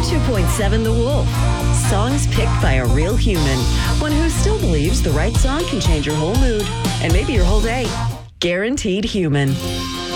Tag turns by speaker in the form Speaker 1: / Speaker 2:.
Speaker 1: 102.7 The Wolf. Songs picked by a real human. One who still believes the right song can change your whole mood and maybe your whole day. Guaranteed Human.